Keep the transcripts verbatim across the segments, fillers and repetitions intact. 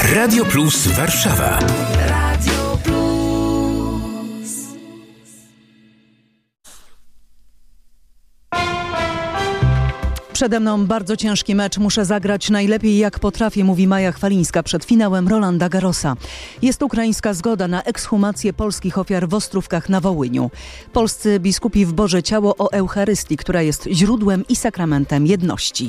Radio Plus Warszawa. Radio Plus. Przede mną bardzo ciężki mecz. Muszę zagrać najlepiej jak potrafię, mówi Maja Chwalińska przed finałem Rolanda Garrosa. Jest ukraińska zgoda na ekshumację polskich ofiar w Ostrówkach na Wołyniu. Polscy biskupi w Boże Ciało o Eucharystii, która jest źródłem i sakramentem jedności.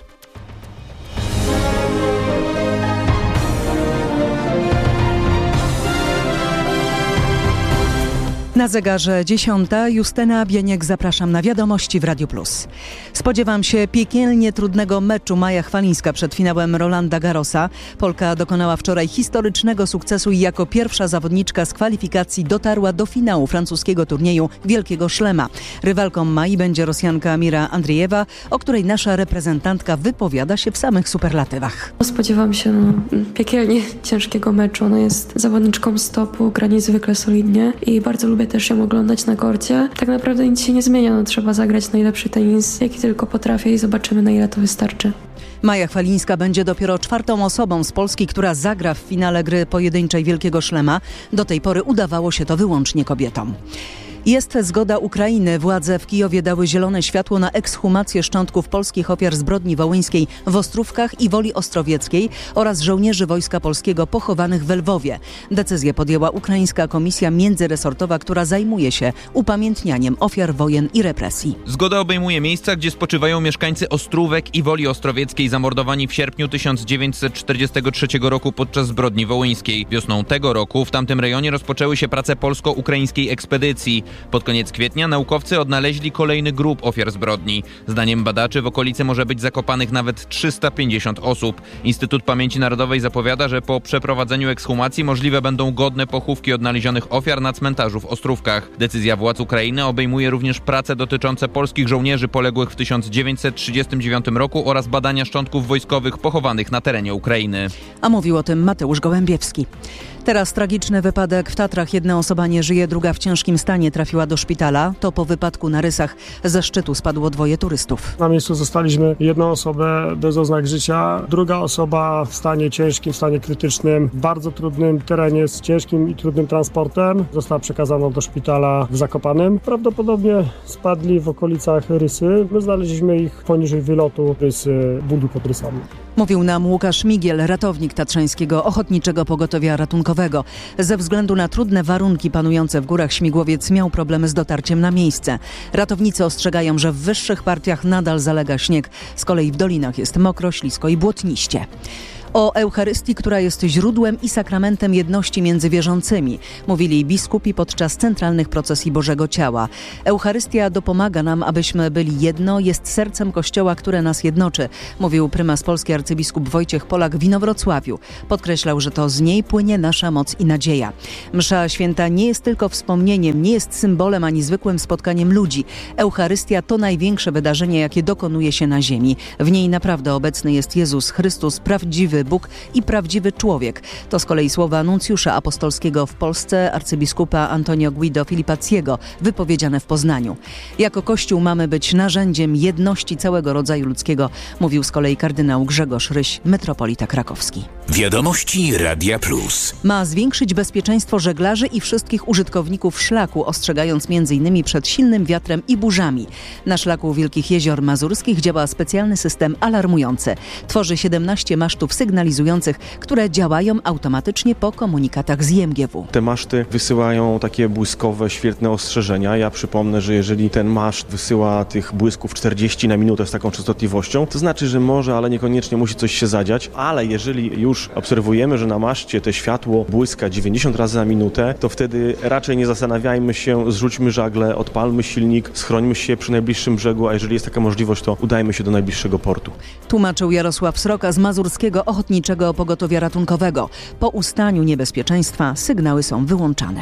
Na zegarze dziesiąta. Justyna Bieniek, zapraszam na wiadomości w Radio Plus. Spodziewam się piekielnie trudnego meczu. Maja Chwalińska przed finałem Rolanda Garrosa. Polka dokonała wczoraj historycznego sukcesu i jako pierwsza zawodniczka z kwalifikacji dotarła do finału francuskiego turnieju Wielkiego Szlema. Rywalką Mai będzie Rosjanka Mira Andriejewa, o której nasza reprezentantka wypowiada się w samych superlatywach. Spodziewam się no, piekielnie ciężkiego meczu. Ona jest zawodniczką stopu, gra niezwykle solidnie i bardzo lubię też ją oglądać na korcie. Tak naprawdę nic się nie zmienia, no, trzeba zagrać najlepszy tenis, jaki tylko potrafię i zobaczymy, na ile to wystarczy. Maja Chwalińska będzie dopiero czwartą osobą z Polski, która zagra w finale gry pojedynczej Wielkiego Szlema. Do tej pory udawało się to wyłącznie kobietom. Jest zgoda Ukrainy. Władze w Kijowie dały zielone światło na ekshumację szczątków polskich ofiar zbrodni wołyńskiej w Ostrówkach i Woli Ostrowieckiej oraz żołnierzy Wojska Polskiego pochowanych w Lwowie. Decyzję podjęła ukraińska komisja międzyresortowa, która zajmuje się upamiętnianiem ofiar wojen i represji. Zgoda obejmuje miejsca, gdzie spoczywają mieszkańcy Ostrówek i Woli Ostrowieckiej zamordowani w sierpniu tysiąc dziewięćset czterdziestego trzeciego roku podczas zbrodni wołyńskiej. Wiosną tego roku w tamtym rejonie rozpoczęły się prace polsko-ukraińskiej ekspedycji. Pod koniec kwietnia naukowcy odnaleźli kolejny grób ofiar zbrodni. Zdaniem badaczy w okolicy może być zakopanych nawet trzysta pięćdziesiąt osób. Instytut Pamięci Narodowej zapowiada, że po przeprowadzeniu ekshumacji możliwe będą godne pochówki odnalezionych ofiar na cmentarzu w Ostrówkach. Decyzja władz Ukrainy obejmuje również prace dotyczące polskich żołnierzy poległych w tysiąc dziewięćset trzydziestym dziewiątym roku oraz badania szczątków wojskowych pochowanych na terenie Ukrainy. A mówił o tym Mateusz Gołębiewski. Teraz tragiczny wypadek w Tatrach. Jedna osoba nie żyje, druga w ciężkim stanie trafiła do szpitala. To po wypadku na Rysach. Ze szczytu spadło dwoje turystów. Na miejscu zostaliśmy jedną osobę bez oznak życia, druga osoba w stanie ciężkim, w stanie krytycznym, w bardzo trudnym terenie z ciężkim i trudnym transportem. Została przekazana do szpitala w Zakopanem. Prawdopodobnie spadli w okolicach Rysy. My znaleźliśmy ich poniżej wylotu Rysy, bundu pod Rysami. Mówił nam Łukasz Migiel, ratownik Tatrzańskiego Ochotniczego Pogotowia Ratunkowego. Ze względu na trudne warunki panujące w górach śmigłowiec miał problemy z dotarciem na miejsce. Ratownicy ostrzegają, że w wyższych partiach nadal zalega śnieg. Z kolei w dolinach jest mokro, ślisko i błotniście. O Eucharystii, która jest źródłem i sakramentem jedności między wierzącymi, mówili biskupi podczas centralnych procesji Bożego Ciała. Eucharystia dopomaga nam, abyśmy byli jedno, jest sercem Kościoła, które nas jednoczy, mówił prymas polski arcybiskup Wojciech Polak w Inowrocławiu. Podkreślał, że to z niej płynie nasza moc i nadzieja. Msza święta nie jest tylko wspomnieniem, nie jest symbolem ani zwykłym spotkaniem ludzi. Eucharystia to największe wydarzenie, jakie dokonuje się na ziemi. W niej naprawdę obecny jest Jezus Chrystus, prawdziwy Bóg i prawdziwy człowiek. To z kolei słowa nuncjusza apostolskiego w Polsce, arcybiskupa Antonio Guido Filipackiego, wypowiedziane w Poznaniu. Jako Kościół mamy być narzędziem jedności całego rodzaju ludzkiego, mówił z kolei kardynał Grzegorz Ryś, metropolita krakowski. Wiadomości Radia Plus. Ma zwiększyć bezpieczeństwo żeglarzy i wszystkich użytkowników szlaku, ostrzegając między innymi przed silnym wiatrem i burzami. Na szlaku Wielkich Jezior Mazurskich działa specjalny system alarmujący. Tworzy siedemnaście masztów sygnalizujących, które działają automatycznie po komunikatach z I M G W. Te maszty wysyłają takie błyskowe, świetne ostrzeżenia. Ja przypomnę, że jeżeli ten maszt wysyła tych błysków czterdzieści na minutę z taką częstotliwością, to znaczy, że może, ale niekoniecznie musi coś się zadziać. Ale jeżeli już obserwujemy, że na maszcie te światło błyska dziewięćdziesiąt razy na minutę, to wtedy raczej nie zastanawiajmy się, zrzućmy żagle, odpalmy silnik, schrońmy się przy najbliższym brzegu, a jeżeli jest taka możliwość, to udajmy się do najbliższego portu. Tłumaczył Jarosław Sroka z Mazurskiego Ochotniczego Pogotowia Ratunkowego. Po ustaniu niebezpieczeństwa sygnały są wyłączane.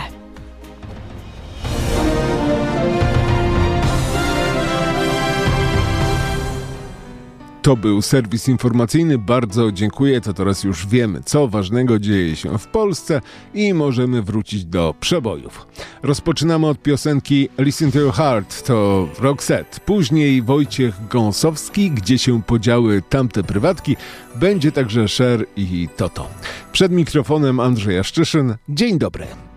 To był serwis informacyjny. Bardzo dziękuję. To teraz już wiemy, co ważnego dzieje się w Polsce i możemy wrócić do przebojów. Rozpoczynamy od piosenki Listen to Your Heart, to Roxette. Później Wojciech Gąsowski, Gdzie się podziały tamte prywatki. Będzie także Cher i Toto. Przed mikrofonem Andrzej Jaszczyszyn. Dzień dobry.